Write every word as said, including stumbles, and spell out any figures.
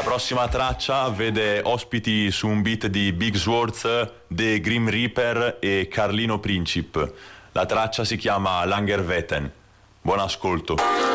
prossima traccia vede ospiti su un beat di Big Swords, The Grim Reaper e Carlino Princip. La traccia si chiama Langerwetten. Buon ascolto.